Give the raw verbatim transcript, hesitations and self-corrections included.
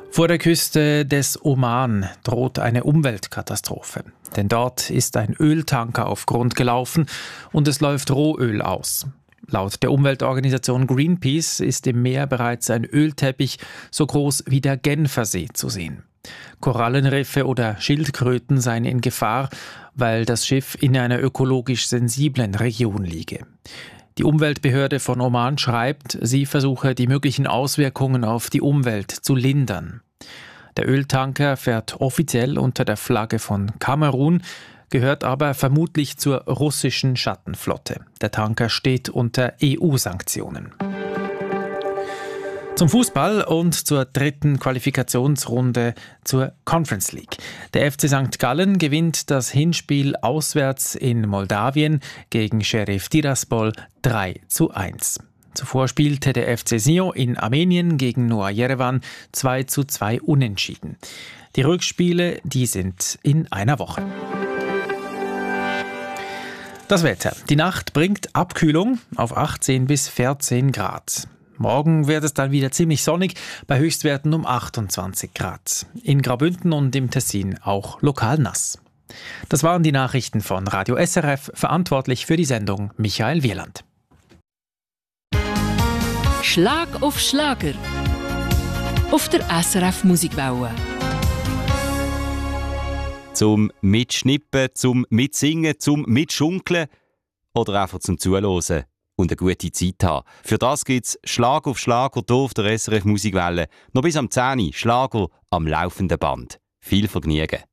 Vor der Küste des Oman droht eine Umweltkatastrophe. Denn dort ist ein Öltanker auf Grund gelaufen und es läuft Rohöl aus. Laut der Umweltorganisation Greenpeace ist im Meer bereits ein Ölteppich so groß wie der Genfersee zu sehen. Korallenriffe oder Schildkröten seien in Gefahr, weil das Schiff in einer ökologisch sensiblen Region liege. Die Umweltbehörde von Oman schreibt, sie versuche, die möglichen Auswirkungen auf die Umwelt zu lindern. Der Öltanker fährt offiziell unter der Flagge von Kamerun, gehört aber vermutlich zur russischen Schattenflotte. Der Tanker steht unter E U-Sanktionen. Zum Fußball und zur dritten Qualifikationsrunde zur Conference League. Der F C Sankt Gallen gewinnt das Hinspiel auswärts in Moldawien gegen Sheriff Tiraspol drei zu eins. Zuvor spielte der F C Sion in Armenien gegen Noah Yerevan zwei zu zwei unentschieden. Die Rückspiele, die sind in einer Woche. Das Wetter. Die Nacht bringt Abkühlung auf achtzehn bis vierzehn Grad. Morgen wird es dann wieder ziemlich sonnig, bei Höchstwerten um achtundzwanzig Grad. In Graubünden und im Tessin auch lokal nass. Das waren die Nachrichten von Radio S R F, verantwortlich für die Sendung Michael Wieland. Schlag auf Schlager auf der S R F Musikwelle. Zum Mitschnippen, zum Mitsingen, zum Mitschunkeln oder einfach zum Zuhören und eine gute Zeit haben. Für das gibt es Schlag auf Schlager hier auf der S R F Musikwelle. Noch bis am zehn Uhr Schlager am laufenden Band. Viel Vergnügen.